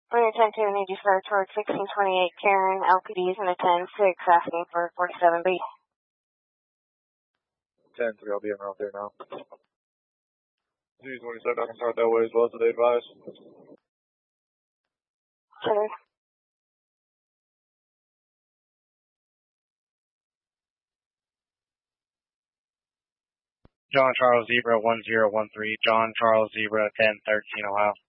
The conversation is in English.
On your 10-2, I need you start towards 1628 Karen, LPD's in a 10-6, asking for 47B. 10-3, I'll be en route there now. Z27, I can start that way as well, so they advise. Sure. John Charles Zebra 1013, John Charles Zebra 1013, Ohio.